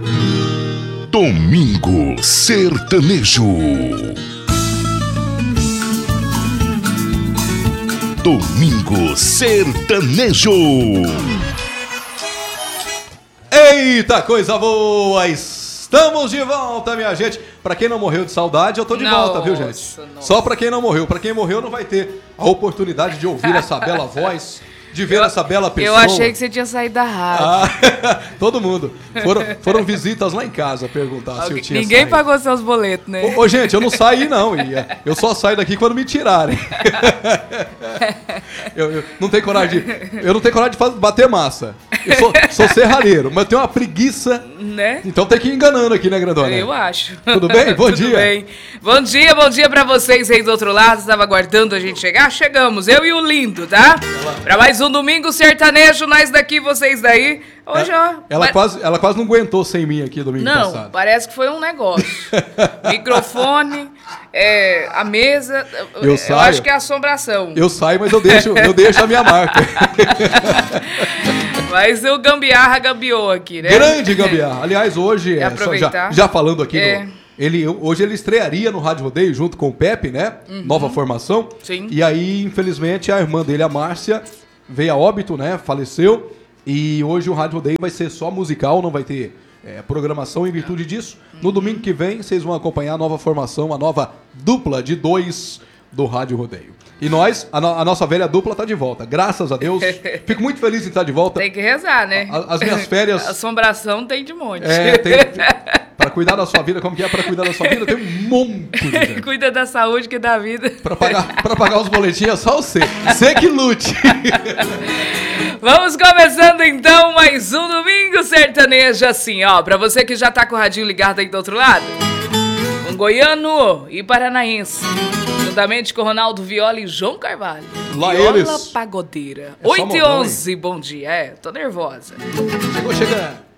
Domingo Sertanejo. Domingo Sertanejo. Eita, coisa boa! Estamos de volta, minha gente. Pra quem não morreu de saudade, eu tô de volta, viu, gente? Só pra quem não morreu. Pra quem morreu, não vai ter a oportunidade de ouvir essa bela voz, de ver essa bela pessoa. Eu achei que você tinha saído da rádio. Todo mundo. Foram visitas lá em casa perguntar se eu tinha Ninguém saído. pagou seus boletos, né? Ô, gente, eu não saí, não. Eu só saio daqui quando me tirarem. Eu não tenho coragem de bater massa. Eu sou serralheiro, mas eu tenho uma preguiça. Né? Então tem que ir enganando aqui, né, grandona? Eu acho. Tudo bem? Bom dia. Tudo bem. Bom dia pra vocês aí do outro lado. Estava aguardando a gente chegar? Chegamos, eu e o Lindo, tá? Pra mais um Domingo Sertanejo, nós daqui, vocês daí. Hoje, ó. Ela quase não aguentou sem mim aqui domingo passado. Não, parece que foi um negócio. Microfone, a mesa. Eu acho que é assombração. Eu saio, mas eu deixo a minha marca. Mas o gambiarra gambiou aqui, né? Grande gambiarra. Aliás, hoje, já falando aqui, hoje ele estrearia no Rádio Rodeio junto com o Pepe, né? Uhum. Nova formação. Sim. E aí, infelizmente, a irmã dele, a Márcia, veio a óbito, né? Faleceu. E hoje o Rádio Rodeio vai ser só musical, não vai ter programação em virtude disso. No domingo que vem, vocês vão acompanhar a nova formação, a nova dupla de 2 do Rádio Rodeio. E nós, a nossa velha dupla tá de volta, graças a Deus. Fico muito feliz em estar de volta. Tem que rezar, né? As minhas férias... Assombração tem de monte. Pra cuidar da sua vida, como que é? Pra cuidar da sua vida tem um monte de gente. Cuida da saúde que da vida. Pra pagar os boletinhos é só você. Você que lute. Vamos começando então mais um Domingo Sertanejo assim, ó. Pra você que já tá com o radinho ligado aí do outro lado. Um goiano e paranaense. Juntamente com Ronaldo Viola e João Carvalho. Lá Viola eles. Pagodeira. É 8h11, bom dia. Tô nervosa. Chegou chegando.